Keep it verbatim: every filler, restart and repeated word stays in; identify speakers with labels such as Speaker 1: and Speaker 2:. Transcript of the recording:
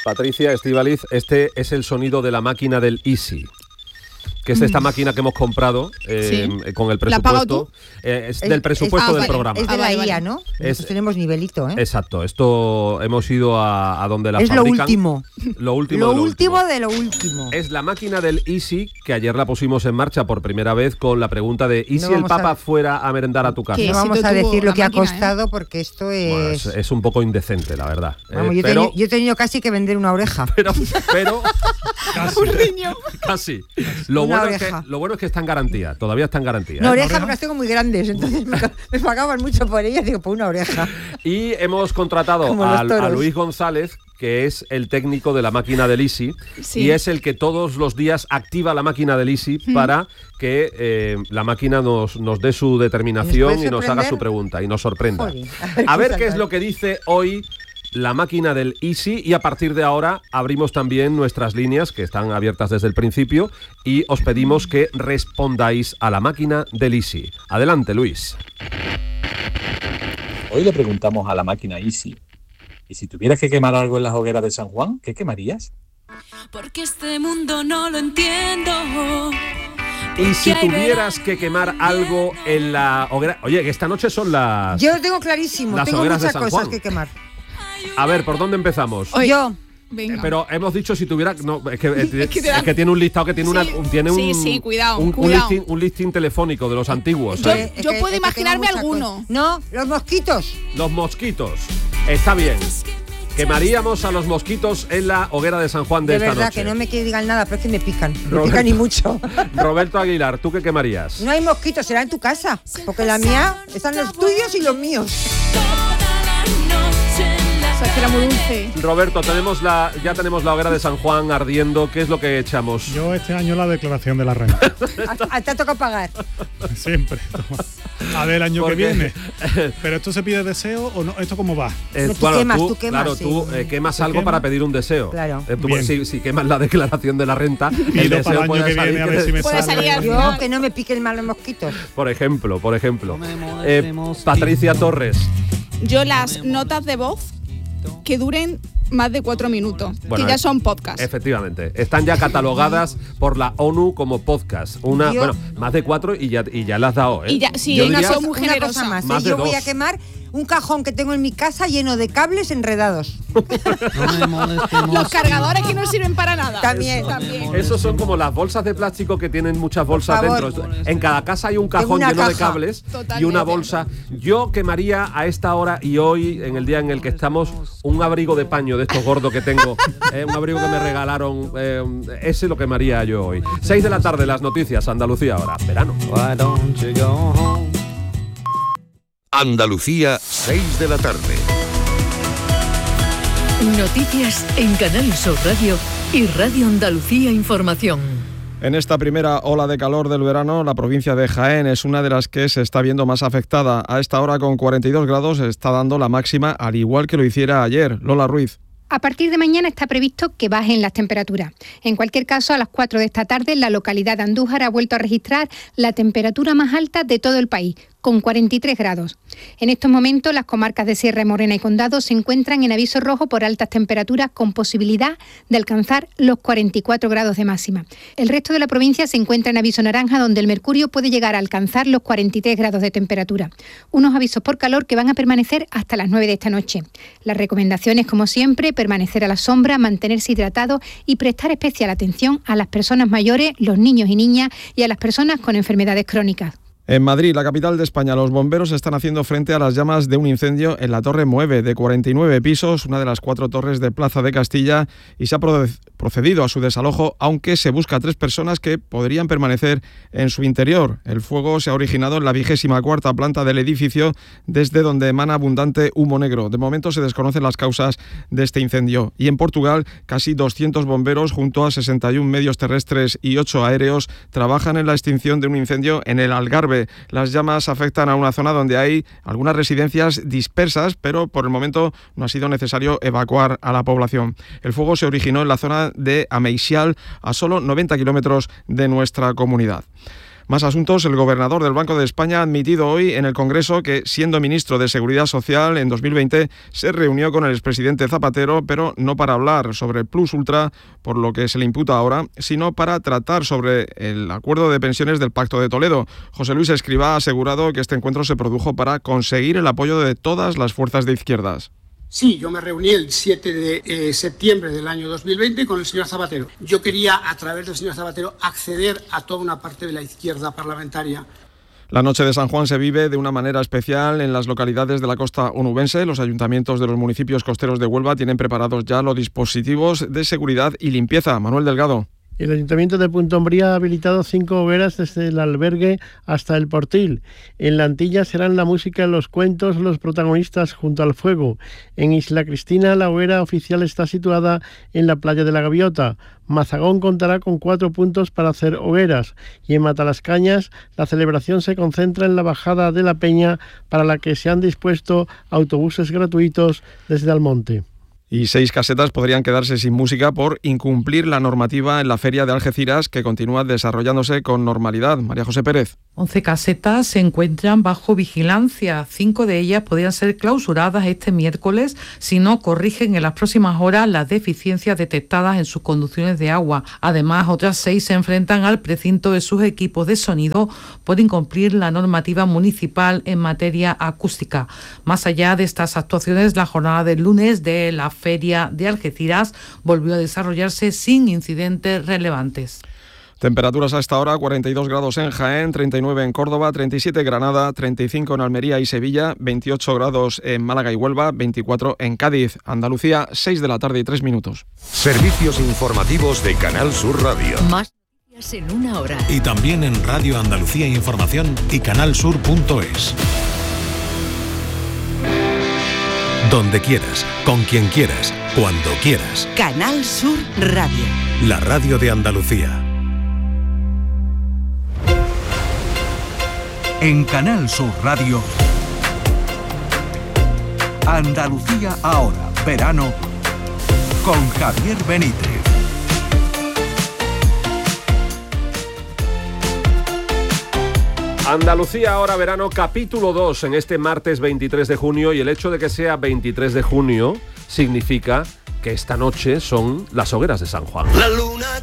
Speaker 1: Patricia, Estíbaliz, este es el sonido de la máquina del Easy, que es esta máquina que hemos comprado eh, ¿Sí? con el presupuesto. Eh, es, es del presupuesto es, ah, del
Speaker 2: vale,
Speaker 1: programa.
Speaker 2: Es de la I A, ¿no? Es, Nosotros tenemos nivelito, ¿eh?
Speaker 1: Exacto. Esto hemos ido a, a donde la
Speaker 2: es
Speaker 1: fabrican.
Speaker 2: Es lo último.
Speaker 1: Lo último,
Speaker 2: lo
Speaker 1: de, lo
Speaker 2: último,
Speaker 1: último
Speaker 2: de lo último.
Speaker 1: Es la máquina del Easy, que ayer la pusimos en marcha por primera vez con la pregunta de ¿y no si el Papa a... fuera a merendar a tu casa?
Speaker 2: No vamos a decir lo que ha costado, ¿eh? Porque esto es...
Speaker 1: Bueno, es... es un poco indecente, la verdad.
Speaker 2: Vamos,
Speaker 1: eh,
Speaker 2: yo,
Speaker 1: pero...
Speaker 2: he tenido, yo he tenido casi que vender una oreja.
Speaker 1: Pero... pero
Speaker 3: casi. Un riño.
Speaker 1: Casi. Lo bueno, es que, lo bueno es que está en garantía. Todavía está en garantía.
Speaker 2: No,
Speaker 1: ¿eh?
Speaker 2: oreja porque las tengo muy grandes, entonces me, me pagaban mucho por ellas, digo, por una oreja.
Speaker 1: Y hemos contratado a, a Luis González, que es el técnico de la máquina del Easy, sí. y es el que todos los días activa la máquina del Easy mm. para que eh, la máquina nos, nos dé su determinación y nos haga su pregunta y nos sorprenda. Joder, a ver, a ver qué es lo que dice hoy la máquina del Easy, y a partir de ahora abrimos también nuestras líneas, que están abiertas desde el principio, y os pedimos que respondáis a la máquina del Easy. Adelante, Luis.
Speaker 4: Hoy le preguntamos a la máquina Easy: ¿y si tuvieras que quemar algo en las hogueras de San Juan, qué quemarías?
Speaker 5: Porque este mundo no lo entiendo.
Speaker 1: Y si tuvieras que quemar algo en la hoguera... Oye, que esta noche son las...
Speaker 2: Yo lo tengo clarísimo, tengo muchas cosas que quemar.
Speaker 1: A ver, ¿por dónde empezamos?
Speaker 2: Oye, yo.
Speaker 1: Venga. Pero hemos dicho si tuviera... No, es que, es que, es que tiene un listado que tiene sí. una... Tiene un,
Speaker 5: sí, sí, cuidado,
Speaker 1: un,
Speaker 5: cuidado.
Speaker 1: Un, listing, un listing telefónico de los antiguos.
Speaker 5: Yo,
Speaker 1: ¿eh?
Speaker 5: yo puedo imaginarme alguno.
Speaker 2: Cosa. No, los mosquitos.
Speaker 1: Los mosquitos. Está bien. Quemaríamos a los mosquitos en la hoguera de San Juan de, de esta
Speaker 2: verdad,
Speaker 1: noche.
Speaker 2: Que no me digan nada, pero es que me pican. Me
Speaker 1: Roberto,
Speaker 2: pican y mucho.
Speaker 1: Roberto Aguilar, ¿tú qué quemarías?
Speaker 2: No hay mosquitos, será en tu casa. Porque la mía, están los tuyos y los míos.
Speaker 5: O sea, que era muy dulce.
Speaker 1: Roberto, tenemos la, ya tenemos la hoguera de San Juan ardiendo. ¿Qué es lo que echamos?
Speaker 3: Yo este año la declaración de la renta.
Speaker 2: Te ha tocado pagar.
Speaker 3: Siempre. A ver el año que viene. ¿Pero esto se pide deseo o no? ¿Esto cómo va?
Speaker 1: Eh,
Speaker 2: tú,
Speaker 1: claro,
Speaker 2: quemas,
Speaker 1: tú,
Speaker 2: tú quemas,
Speaker 1: claro,
Speaker 2: sí.
Speaker 1: tú eh, quemas algo
Speaker 3: quema?
Speaker 1: para pedir un deseo.
Speaker 2: Claro.
Speaker 1: Eh, tú, si, si quemas la declaración de la renta, el deseo
Speaker 3: para el año que viene a ver si me
Speaker 5: puede
Speaker 3: sale.
Speaker 5: Salir
Speaker 2: Yo, que no me piquen mal los mosquitos.
Speaker 1: Por ejemplo, por ejemplo. Eh, Patricia Torres.
Speaker 5: Yo las notas de voz que duren más de cuatro minutos, bueno, que ya son podcasts.
Speaker 1: Efectivamente, están ya catalogadas por la ONU como podcast. Una, yo, bueno, más de cuatro y ya, y ya las has dado, ¿eh?
Speaker 5: Y ya, sí,
Speaker 1: yo
Speaker 5: una
Speaker 1: diría,
Speaker 5: cosa muy generosa.
Speaker 2: Cosa más,
Speaker 1: más
Speaker 2: ¿eh? Yo
Speaker 1: dos.
Speaker 2: voy a quemar un cajón que tengo en mi casa lleno de cables enredados.
Speaker 5: Los cargadores que no sirven para nada.
Speaker 2: También,
Speaker 5: también.
Speaker 1: Esos son como las bolsas de plástico que tienen muchas bolsas dentro. En cada casa hay un cajón lleno caja. de cables. Totalmente. Y una bolsa. Yo quemaría a esta hora y hoy, en el día en el que estamos, un abrigo de paño de estos gordos que tengo. eh, un abrigo que me regalaron. Eh, ese lo quemaría yo hoy. Seis de la tarde, las noticias. Andalucía ahora. Verano.
Speaker 6: Andalucía, seis de la tarde.
Speaker 7: Noticias en Canal Sur Radio y Radio Andalucía Información.
Speaker 8: En esta primera ola de calor del verano, la provincia de Jaén es una de las que se está viendo más afectada. A esta hora, con cuarenta y dos grados, está dando la máxima, al igual que lo hiciera ayer. Lola Ruiz.
Speaker 9: A partir de mañana está previsto que bajen las temperaturas. En cualquier caso, a las cuatro de esta tarde, la localidad de Andújar ha vuelto a registrar la temperatura más alta de todo el país, con cuarenta y tres grados. En estos momentos, las comarcas de Sierra Morena y Condado se encuentran en aviso rojo por altas temperaturas, con posibilidad de alcanzar los cuarenta y cuatro grados de máxima. El resto de la provincia se encuentra en aviso naranja, donde el mercurio puede llegar a alcanzar los cuarenta y tres grados de temperatura. Unos avisos por calor que van a permanecer hasta las nueve de esta noche. Las recomendaciones, como siempre, permanecer a la sombra, mantenerse hidratado y prestar especial atención a las personas mayores, los niños y niñas y a las personas con enfermedades crónicas.
Speaker 8: En Madrid, la capital de España, los bomberos están haciendo frente a las llamas de un incendio en la Torre Mueve, de cuarenta y nueve pisos, una de las cuatro torres de Plaza de Castilla, y se ha procedido a su desalojo, aunque se busca a tres personas que podrían permanecer en su interior. El fuego se ha originado en la vigésima cuarta planta del edificio, desde donde emana abundante humo negro. De momento se desconocen las causas de este incendio. Y en Portugal, casi doscientos bomberos, junto a sesenta y uno medios terrestres y ocho aéreos, trabajan en la extinción de un incendio en el Algarve. Las llamas afectan a una zona donde hay algunas residencias dispersas, pero por el momento no ha sido necesario evacuar a la población. El fuego se originó en la zona de Ameixial, a solo noventa kilómetros de nuestra comunidad. Más asuntos. El gobernador del Banco de España ha admitido hoy en el Congreso que, siendo ministro de Seguridad Social en dos mil veinte, se reunió con el expresidente Zapatero, pero no para hablar sobre el Plus Ultra, por lo que se le imputa ahora, sino para tratar sobre el acuerdo de pensiones del Pacto de Toledo. José Luis Escrivá ha asegurado que este encuentro se produjo para conseguir el apoyo de todas las fuerzas de izquierdas.
Speaker 6: Sí, yo me reuní el siete de eh, septiembre del año dos mil veinte con el señor Zapatero. Yo quería, a través del señor Zapatero, acceder a toda una parte de la izquierda parlamentaria.
Speaker 8: La noche de San Juan se vive de una manera especial en las localidades de la costa onubense. Los ayuntamientos de los municipios costeros de Huelva tienen preparados ya los dispositivos de seguridad y limpieza. Manuel Delgado.
Speaker 10: El Ayuntamiento de Punta Umbría ha habilitado cinco hogueras desde el albergue hasta el Portil. En la Antilla serán la música y los cuentos los protagonistas junto al fuego. En Isla Cristina la hoguera oficial está situada en la playa de la Gaviota. Mazagón contará con cuatro puntos para hacer hogueras y en Matalascañas la celebración se concentra en la bajada de la Peña, para la que se han dispuesto autobuses gratuitos desde Almonte.
Speaker 8: Y seis casetas podrían quedarse sin música por incumplir la normativa en la feria de Algeciras, que continúa desarrollándose con normalidad. María José Pérez.
Speaker 11: once casetas se encuentran bajo vigilancia. Cinco de ellas podrían ser clausuradas este miércoles si no corrigen en las próximas horas las deficiencias detectadas en sus conducciones de agua. Además, otras seis se enfrentan al precinto de sus equipos de sonido por incumplir la normativa municipal en materia acústica. Más allá de estas actuaciones, la jornada del lunes de la feria de Algeciras volvió a desarrollarse sin incidentes relevantes.
Speaker 8: Temperaturas a esta hora: cuarenta y dos grados en Jaén, treinta y nueve en Córdoba, treinta y siete en Granada, treinta y cinco en Almería y Sevilla, veintiocho grados en Málaga y Huelva, veinticuatro en Cádiz. Andalucía, seis de la tarde y tres minutos.
Speaker 12: Servicios informativos de Canal Sur Radio.
Speaker 7: Más noticias en una hora.
Speaker 13: Y también en Radio Andalucía Información y canalsur punto es. Donde quieras, con quien quieras, cuando quieras.
Speaker 14: Canal Sur Radio.
Speaker 13: La radio de Andalucía.
Speaker 15: En Canal Sur Radio, Andalucía ahora, verano, con Javier Benítez.
Speaker 1: Andalucía ahora, verano, capítulo dos en este martes veintitrés de junio, y el hecho de que sea veintitrés de junio significa que esta noche son las hogueras de San Juan.
Speaker 16: La luna